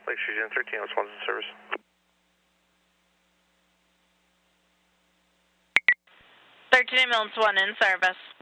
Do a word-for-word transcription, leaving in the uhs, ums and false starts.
Lakeshore Unit thirteen, what's one's in service? thirteen ambulance one in service.